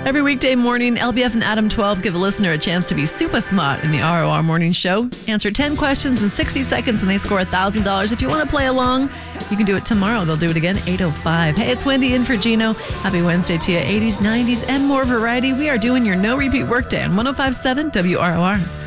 Every weekday morning, LBF and Adam 12 give a listener a chance to be super smart in the ROR Morning Show. Answer 10 questions in 60 seconds and they score $1,000. If you want to play along, you can do it tomorrow. They'll do it again, 8:05. Hey, it's Wendy in for Gino. Happy Wednesday to you. 80s, 90s, and more variety. We are doing your no repeat workday on 105.7 WROR.